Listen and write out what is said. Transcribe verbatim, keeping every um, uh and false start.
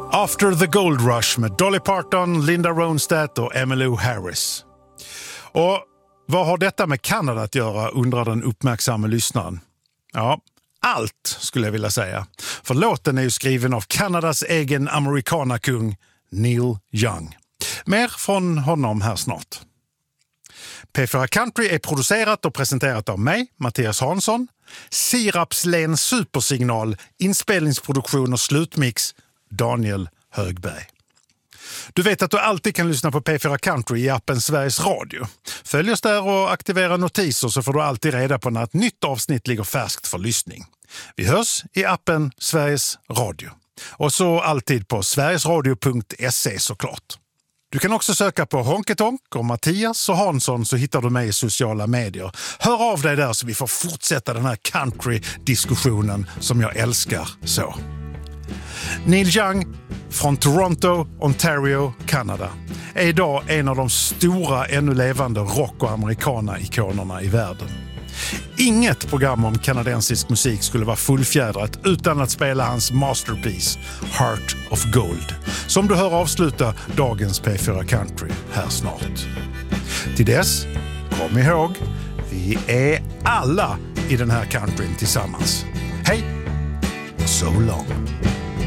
After the Gold Rush med Dolly Parton, Linda Ronstadt och Emmylou Harris. Och vad har detta med Kanada att göra, undrar den uppmärksamma lyssnaren? Ja, allt skulle jag vilja säga. För låten är ju skriven av Kanadas egen amerikanakung Neil Young. Mer från honom här snart. P fyra Country är producerat och presenterat av mig, Mattias Hansson. Sirapslen Supersignal, inspelningsproduktion och slutmix, Daniel Högberg. Du vet att du alltid kan lyssna på P fyra Country i appen Sveriges Radio. Följ oss där och aktivera notiser så får du alltid reda på när ett nytt avsnitt ligger färskt för lyssning. Vi hörs i appen Sveriges Radio. Och så alltid på sverigesradio punkt se såklart. Du kan också söka på Honketonk och Mattias och Hansson så hittar du mig i sociala medier. Hör av dig där så vi får fortsätta den här country-diskussionen som jag älskar så. Neil Young från Toronto, Ontario, Kanada är idag en av de stora ännu levande rock- och americana-ikonerna i världen. Inget program om kanadensisk musik skulle vara fullfjädrat utan att spela hans masterpiece Heart of Gold, som du hör avsluta dagens P fyra Country här snart. Till dess, kom ihåg, vi är alla i den här countryn tillsammans. Hej och so long!